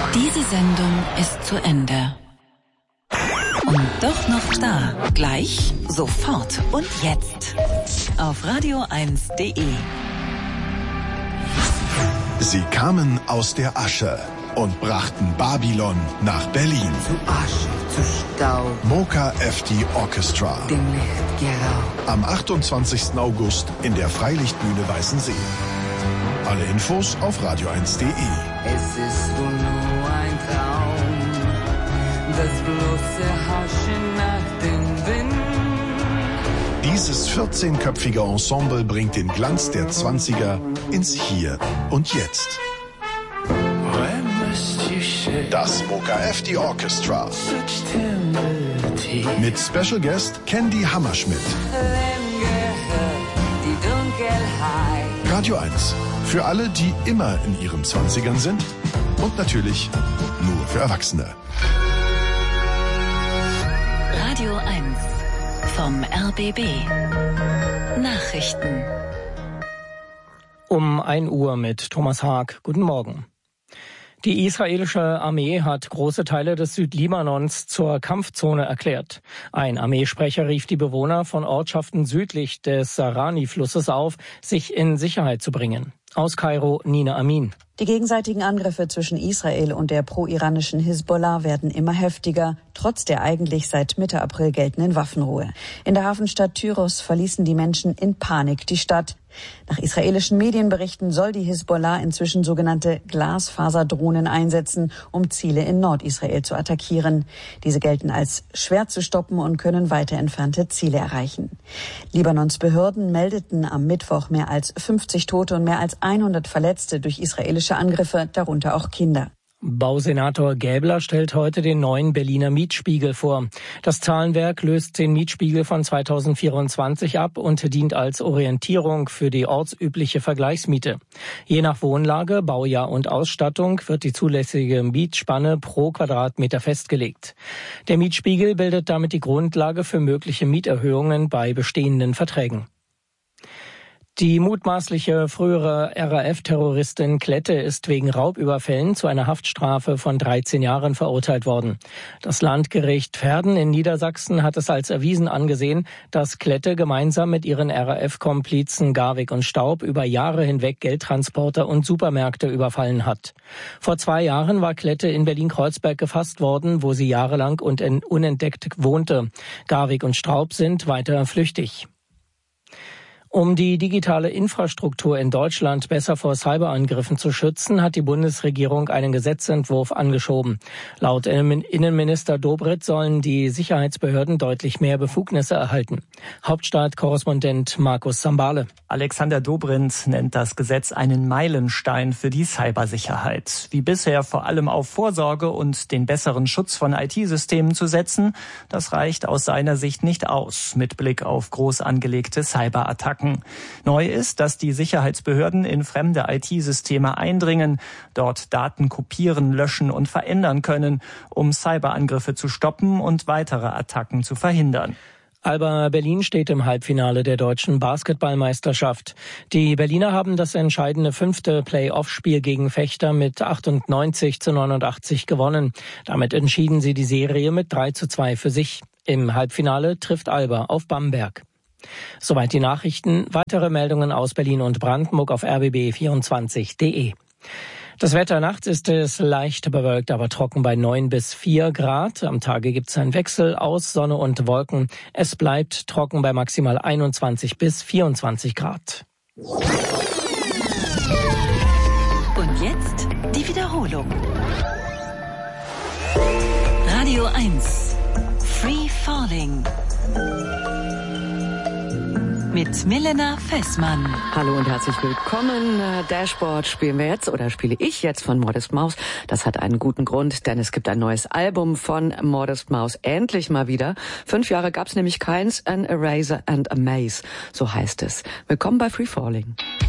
Diese Sendung ist zu Ende. Und doch noch da. Gleich, sofort und jetzt. Auf radio1.de. Sie kamen aus der Asche und brachten Babylon nach Berlin. Zu Asche, zu Staub. Mocha FD Orchestra. Dem Licht geraubt. Am 28. August in der Freilichtbühne Weißensee. Alle Infos auf radio1.de. Es ist wohl nur ein Traum, das bloße Haschen nach dem Wind. Dieses 14-köpfige Ensemble bringt den Glanz der 20er ins Hier und Jetzt. Das Mocha FD Orchestra. Mit Special Guest Candy Hammerschmidt. Die Dunkelheit. Radio 1. Für alle, die immer in ihren 20ern sind. Und natürlich nur für Erwachsene. Radio 1 vom RBB. Nachrichten. Um 1 Uhr mit Thomas Haag. Guten Morgen. Die israelische Armee hat große Teile des Südlibanons zur Kampfzone erklärt. Ein Armeesprecher rief die Bewohner von Ortschaften südlich des Sarani-Flusses auf, sich in Sicherheit zu bringen. Aus Kairo, Nina Amin. Die gegenseitigen Angriffe zwischen Israel und der pro-iranischen Hisbollah werden immer heftiger, trotz der eigentlich seit Mitte April geltenden Waffenruhe. In der Hafenstadt Tyros verließen die Menschen in Panik die Stadt. Nach israelischen Medienberichten soll die Hisbollah inzwischen sogenannte Glasfaserdrohnen einsetzen, um Ziele in Nordisrael zu attackieren. Diese gelten als schwer zu stoppen und können weiter entfernte Ziele erreichen. Libanons Behörden meldeten am Mittwoch mehr als 50 Tote und mehr als 100 Verletzte durch israelische Angriffe, darunter auch Kinder. Bausenator Gäbler stellt heute den neuen Berliner Mietspiegel vor. Das Zahlenwerk löst den Mietspiegel von 2024 ab und dient als Orientierung für die ortsübliche Vergleichsmiete. Je nach Wohnlage, Baujahr und Ausstattung wird die zulässige Mietspanne pro Quadratmeter festgelegt. Der Mietspiegel bildet damit die Grundlage für mögliche Mieterhöhungen bei bestehenden Verträgen. Die mutmaßliche frühere RAF-Terroristin Klette ist wegen Raubüberfällen zu einer Haftstrafe von 13 Jahren verurteilt worden. Das Landgericht Verden in Niedersachsen hat es als erwiesen angesehen, dass Klette gemeinsam mit ihren RAF-Komplizen Garwig und Staub über Jahre hinweg Geldtransporter und Supermärkte überfallen hat. Vor 2 Jahren war Klette in Berlin-Kreuzberg gefasst worden, wo sie jahrelang und unentdeckt wohnte. Garwig und Staub sind weiter flüchtig. Um die digitale Infrastruktur in Deutschland besser vor Cyberangriffen zu schützen, hat die Bundesregierung einen Gesetzentwurf angeschoben. Laut Innenminister Dobrindt sollen die Sicherheitsbehörden deutlich mehr Befugnisse erhalten. Hauptstadtkorrespondent Markus Sambale. Alexander Dobrindt nennt das Gesetz einen Meilenstein für die Cybersicherheit. Wie bisher vor allem auf Vorsorge und den besseren Schutz von IT-Systemen zu setzen, das reicht aus seiner Sicht nicht aus, mit Blick auf groß angelegte Cyberattacken. Neu ist, dass die Sicherheitsbehörden in fremde IT-Systeme eindringen, dort Daten kopieren, löschen und verändern können, um Cyberangriffe zu stoppen und weitere Attacken zu verhindern. Alba Berlin steht im Halbfinale der deutschen Basketballmeisterschaft. Die Berliner haben das entscheidende 5. Play-Off-Spiel gegen Vechta mit 98-89 gewonnen. Damit entschieden sie die Serie mit 3:2 für sich. Im Halbfinale trifft Alba auf Bamberg. Soweit die Nachrichten. Weitere Meldungen aus Berlin und Brandenburg auf rbb24.de. Das Wetter nachts ist es leicht bewölkt, aber trocken bei 9 bis 4 Grad. Am Tage gibt es einen Wechsel aus Sonne und Wolken. Es bleibt trocken bei maximal 21 bis 24 Grad. Und jetzt die Wiederholung. Radio 1. Free Falling. Mit Milena Fessmann. Hallo und herzlich willkommen. Dashboard spielen wir jetzt oder spiele ich jetzt von Modest Mouse. Das hat einen guten Grund, denn es gibt ein neues Album von Modest Mouse. Endlich mal wieder. 5 Jahre gab's nämlich keins. An Eraser and a Maze. So heißt es. Willkommen bei Free Falling.